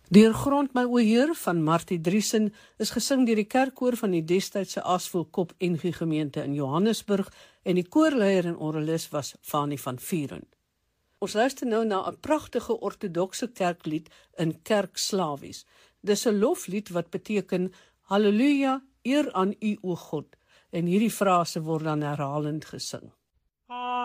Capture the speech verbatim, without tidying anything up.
Deur Grond my o Heer van Martie Driesen is gesing deur die kerkkoor van die destydse Asvoelkop N G gemeente in Johannesburg en die koorleier en orgelis was Fanie van Vuren. Ons luister nou na 'n pragtige ortodokse kerklied in Kerkslawies. Dis 'n loflied wat beteken Halleluja, eer aan U o God, en hierdie frase word dan herhalend gesing.